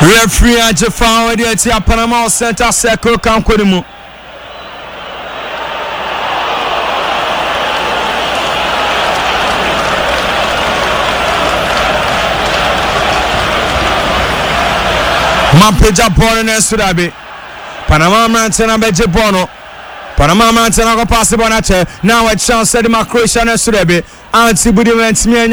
Referee Ajefa with the Panama Center Circle Kankodimu. Mampeja Bono Nesurabi. Panama Mantana Beje Bono. Panama Mantana go pass the Bonache. Now a chance at the Croatia Nesurabi. Anti Budi went me.